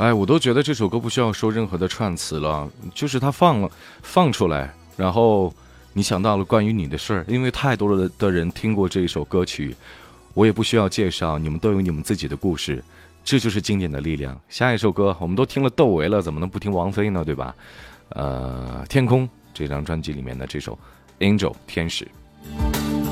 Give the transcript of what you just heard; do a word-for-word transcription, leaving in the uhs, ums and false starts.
哎，我都觉得这首歌不需要说任何的串词了，就是它放了放出来，然后你想到了关于你的事儿，因为太多的的人听过这一首歌曲，我也不需要介绍，你们都有你们自己的故事，这就是经典的力量。下一首歌我们都听了窦唯了，怎么能不听王菲呢？对吧？呃，天空这张专辑里面的这首《Angel》天使。